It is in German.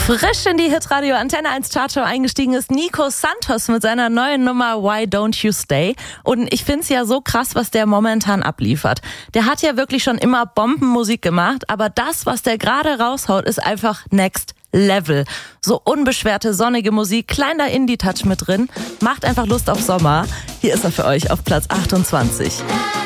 Frisch in die Hitradio Antenne 1 Chartshow eingestiegen ist Nico Santos mit seiner neuen Nummer Why Don't You Stay. Und ich find's ja so krass, was der momentan abliefert. Der hat ja wirklich schon immer Bombenmusik gemacht, aber das, was der gerade raushaut, ist einfach next level. So unbeschwerte, sonnige Musik, kleiner Indie-Touch mit drin, macht einfach Lust auf Sommer. Hier ist er für euch auf Platz 28.